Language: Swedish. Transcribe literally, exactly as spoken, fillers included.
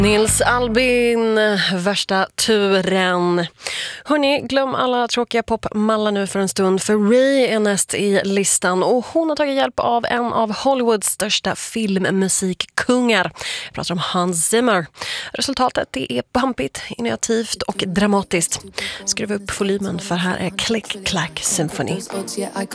Nils Albin, värsta turen. Hörrni, glöm alla tråkiga popmallar nu för en stund, för Ray är näst i listan och hon har tagit hjälp av en av Hollywoods största filmmusikkungar. Jag pratar om Hans Zimmer. Resultatet det är bumpigt, innovativt och dramatiskt. Skruva upp volymen för här är Click Clack Symphony.